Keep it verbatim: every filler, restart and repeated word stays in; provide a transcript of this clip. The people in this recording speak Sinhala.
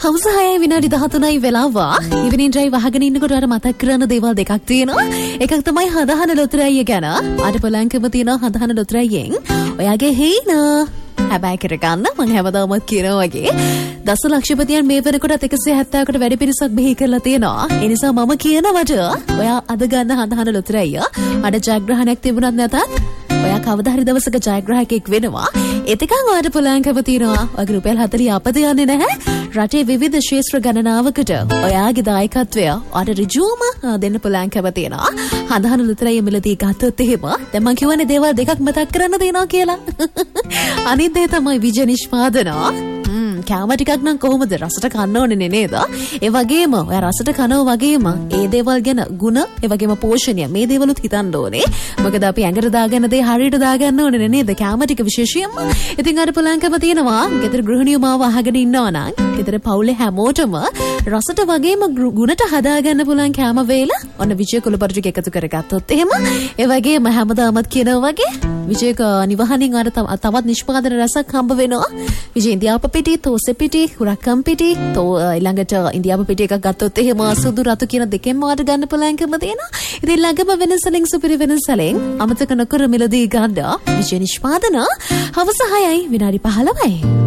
හවස හයයි විනාඩි දහතුනයි වෙලාව. ඉවෙනින් ඩ්‍රයිව් අහගෙන ඉන්නකොට අර මතක් කරන දේවල් දෙකක් තියෙනවා. එකක් තමයි හදහන ලොතරැයිය ගැන. අද පොලංකම තියෙන හදහන ලොතරැයියෙන් ඔයාගේ හේන හැබැයි කරගන්න මම හැමදාමත් කියනවා වගේ දසලක්ෂපතියන් මේ වෙනකොටත් එකසිය හැත්තෑවකට වැඩි පිරිසක් බිහි කරලා තියෙනවා. ඒ නිසා මම කියනවට ඔයා අද ගන්න හදහන ලොතරැයිය අද ජයග්‍රහණයක් තිබුණත් නැතත් ඔයා කවදා හරි දවසක ජයග්‍රාහකයෙක් වෙනවා. එතකන් ඔයාට පොලංකම තියෙනවා. ඔයාගේ රුපියල් හතලිය අපත යන්නේ නැහැ. රටේ විවිධ ක්ෂේත්‍ර ගණනාවකට ඔයාගේ දායකත්වය ඔයාට ඍජුවම දෙන්න පොලංකම තියෙනවා. හදහන ලොතරැයිය මිලදී ගත්තොත් එහෙම දැන් මම කියවනේ දේවල් දෙකක් මතක් කරන්න දෙනවා කියලා. අනිත් දේ තමයි විජය නිෂ්පාදන. කෑම ටිකක් නම් කොහොමද රසට කන්න ඕනේ නේද? ඒ වගේම ඔයා රසට කනවා වගේම ඒ දේවල් ගැන ಗುಣ ඒ වගේම පෝෂණය මේ දේවලුත් හිතන්න ඕනේ. මොකද අපි ඇඟට දාගන්න දේ හරියට දාගන්න ඕනේ නේද? කෑම ටික විශේෂයෙන්ම. ඉතින් අර පොලංකම තියෙනවා. ගෙදර ගෘහිණියෝ මාව අහගෙන ඉන්නවා නම් ගෙදර පවුලේ හැමෝටම රසට වගේම ගුණට හදාගන්න පුළුවන් කෑම වේල ඔන්න විජය කුලපරිජික එකතු කරගත්තොත් එහෙම ඒ වගේම හැමදාමත් කියනවා වගේ විජයක නිවහනින් අර තවත් නිෂ්පාදන රසක් හම්බ වෙනවා. විජය ඉන්දියාප පිටි තෝසෙ පිටි හුරක්කම් පිටි තෝ ඊළඟට ඉන්දියාප පිටි එකක් ගත්තොත් එහෙම සුදු රතු කියන දෙකෙන්ම වාට ගන්න පොලංකම තියෙනවා. ඉතින් ළඟම වෙනසලින් සුපිරි වෙනසලින් අමතක නොකර මිලදී ගන්න විජය නිෂ්පාදන හවස හයයි විනාඩි පහළොවයි.